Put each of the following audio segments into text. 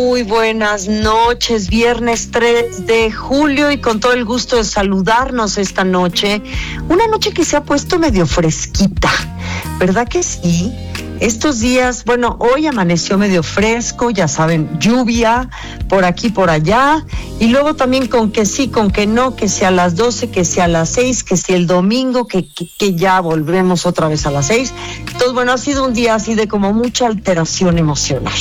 Muy buenas noches, viernes 3 de julio y con todo el gusto de saludarnos esta noche. Una noche que se ha puesto medio fresquita, ¿verdad que sí? Estos días, bueno, hoy amaneció medio fresco, ya saben, lluvia por aquí, por allá, y luego también con que sí, con que no, que sea a las 12, que sea a las 6, que sea el domingo, que ya volvemos otra vez a las 6. Entonces, bueno, ha sido un día así de como mucha alteración emocional.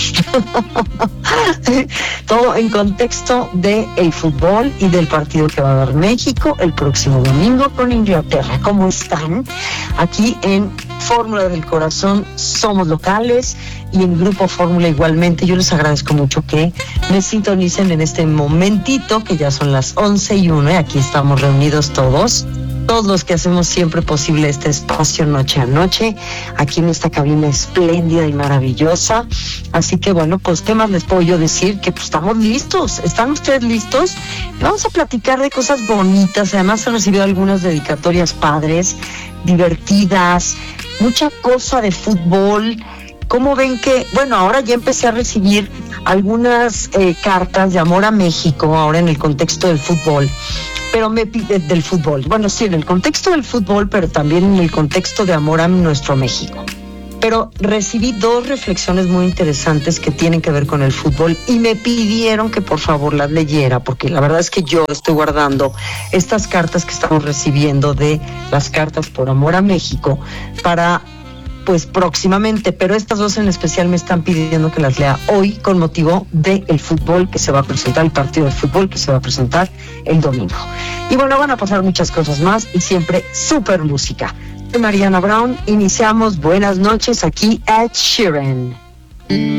Todo en contexto del fútbol y del partido que va a dar México el próximo domingo con Inglaterra. ¿Cómo están? Aquí en Fórmula del Corazón somos locales y en Grupo Fórmula igualmente. Yo les agradezco mucho que me sintonicen en este momentito, que ya son las 11:01 y aquí estamos reunidos todos los que hacemos siempre posible este espacio noche a noche, aquí en esta cabina espléndida y maravillosa. Así que bueno, pues qué más les puedo yo decir, que pues estamos listos. ¿Están ustedes listos? Vamos a platicar de cosas bonitas. Además he recibido algunas dedicatorias padres, divertidas, mucha cosa de fútbol. ¿Cómo ven que, bueno, ahora ya empecé a recibir algunas cartas de amor a México, ahora en el contexto del fútbol, pero me pide del fútbol, bueno, sí, en el contexto del fútbol, pero también en el contexto de amor a nuestro México. Pero recibí dos reflexiones muy interesantes que tienen que ver con el fútbol y me pidieron que por favor las leyera, porque la verdad es que yo estoy guardando estas cartas que estamos recibiendo de las cartas por amor a México para pues próximamente, pero estas dos en especial me están pidiendo que las lea hoy con motivo del fútbol que se va a presentar, el partido de fútbol que se va a presentar el domingo. Y bueno, van a pasar muchas cosas más y siempre súper música. Soy Mariana Brown, iniciamos Buenas noches aquí Ed Sheeran.